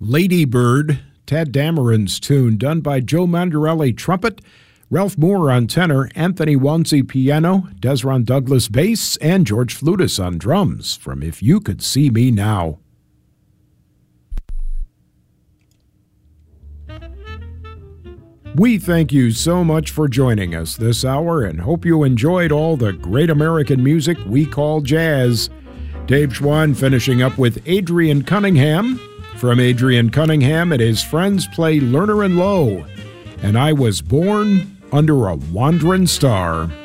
Lady Bird, Ted Dameron's tune, done by Joe Mandarelli trumpet, Ralph Moore on tenor, Anthony Wanzi piano, Desron Douglas bass, and George Flutis on drums from If You Could See Me Now. We thank you so much for joining us this hour and hope you enjoyed all the great American music we call jazz. Dave Schwann finishing up with Adrian Cunningham. From Adrian Cunningham and his friends play Lerner and Lowe, and I Was Born Under a Wandering Star.